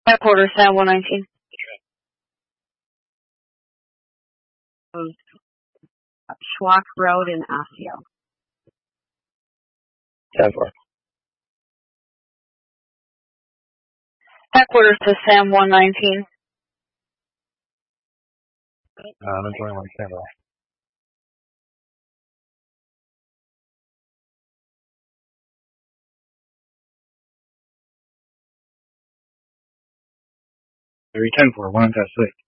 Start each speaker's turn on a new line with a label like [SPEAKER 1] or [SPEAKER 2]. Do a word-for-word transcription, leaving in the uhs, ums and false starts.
[SPEAKER 1] Headquarters, Sam one nineteen.
[SPEAKER 2] Schwach Road in Osseo.
[SPEAKER 3] ten four.
[SPEAKER 1] Headquarters to Sam one nineteen.
[SPEAKER 3] Uh, I'm enjoying one camera. Three ten four one test six.